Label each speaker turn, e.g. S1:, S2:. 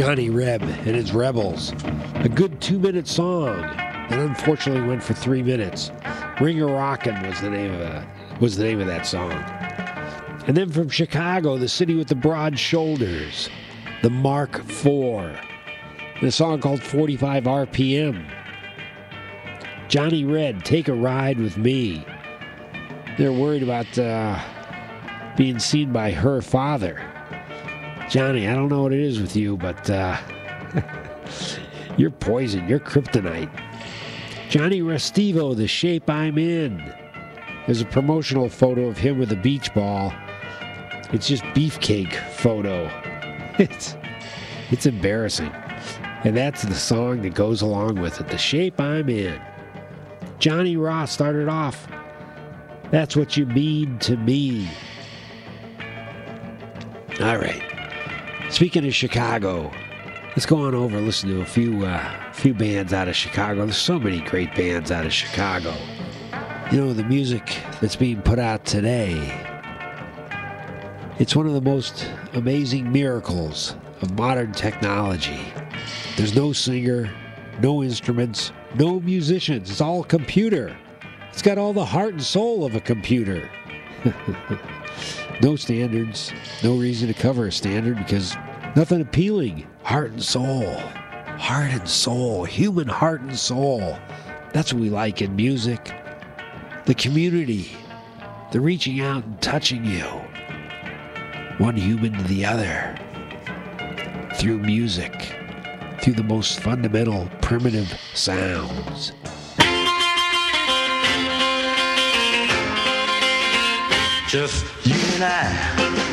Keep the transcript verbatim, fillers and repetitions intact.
S1: Johnny Reb and his Rebels. A good two-minute song that unfortunately went for three minutes. Ring a Rockin' was the name of uh, was the name of that song. And then from Chicago, the city with the broad shoulders, the Mark four. And a song called forty-five R P M. Johnny Red, Take a Ride with Me. They're worried about uh, being seen by her father. Johnny, I don't know what it is with you, but uh, you're poison. You're kryptonite. Johnny Restivo, The Shape I'm In. There's a promotional photo of him with a beach ball. It's just beefcake photo. It's, it's embarrassing. And that's the song that goes along with it, The Shape I'm In. Johnny Ross started off, That's What You Mean to Me. All right. Speaking of Chicago, let's go on over and listen to a few, uh, few bands out of Chicago. There's so many great bands out of Chicago. You know, the music that's being put out today, it's one of the most amazing miracles of modern technology. There's no singer, no instruments, no musicians. It's all computer. It's got all the heart and soul of a computer. No standards, no reason to cover a standard because nothing appealing. Heart and soul. Heart and soul. Human heart and soul. That's what we like in music. The community. The reaching out and touching you. One human to the other. Through music. Through the most fundamental, primitive sounds.
S2: Just you and I.